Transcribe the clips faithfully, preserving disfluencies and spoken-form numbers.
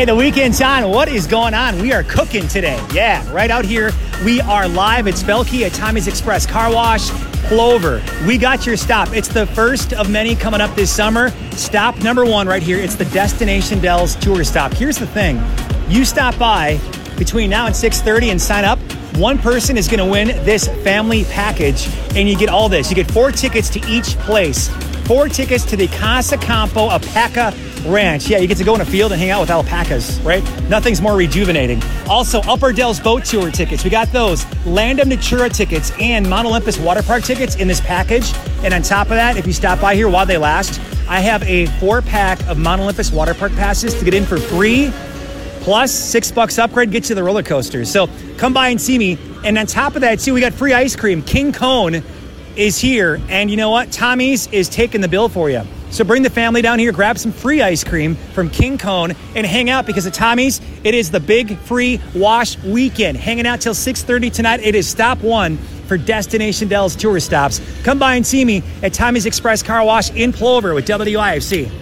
Hey, the weekend's on. What is going on? We are cooking today. Yeah, right out here. We are live at Spelke at Tommy's Express Car Wash, Plover. We got your stop. It's the first of many coming up this summer. Stop number one right here. It's the Destination Dells Tour Stop. Here's the thing. You stop by between now and six thirty and sign up. One person is going to win this family package, and you get all this. You get four tickets to each place. Four tickets to the Casa Campo Alpaca Ranch. Yeah, you get to go in a field and hang out with alpacas, right? Nothing's more rejuvenating. Also, Upper Dells Boat Tour tickets. We got those. Land of Natura tickets and Mount Olympus Water Park tickets in this package. And on top of that, if you stop by here while they last, I have a four-pack of Mount Olympus Water Park passes to get in for free. Plus, six bucks upgrade gets you the roller coasters. So come by and see me. And on top of that, too, we got free ice cream. King Cone is here. And you know what? Tommy's is taking the bill for you. So bring the family down here, grab some free ice cream from King Cone, and hang out because at Tommy's, it is the big free wash weekend. Hanging out till six thirty tonight. It is stop one for Destination Dells Tour Stops. Come by and see me at Tommy's Express Car Wash in Plover with W I F C.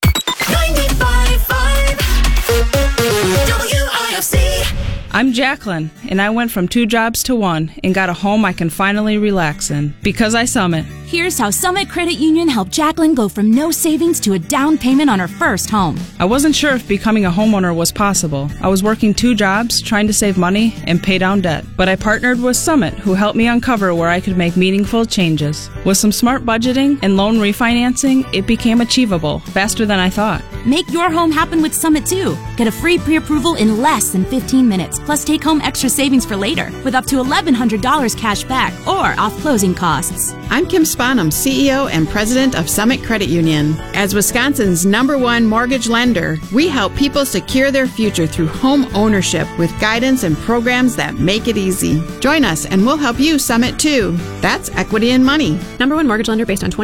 I'm Jacqueline, and I went from two jobs to one and got a home I can finally relax in because I Summit. Here's how Summit Credit Union helped Jacqueline go from no savings to a down payment on her first home. I wasn't sure if becoming a homeowner was possible. I was working two jobs, trying to save money and pay down debt. But I partnered with Summit, who helped me uncover where I could make meaningful changes. With some smart budgeting and loan refinancing, it became achievable faster than I thought. Make your home happen with Summit, too. Get a free pre-approval in less than fifteen minutes, plus take home extra savings for later with up to eleven hundred dollars cash back or off closing costs. I'm Kim Spanum, C E O and President of Summit Credit Union. As Wisconsin's number one mortgage lender, we help people secure their future through home ownership with guidance and programs that make it easy. Join us and we'll help you Summit too. That's equity and money. Number one mortgage lender based on twenty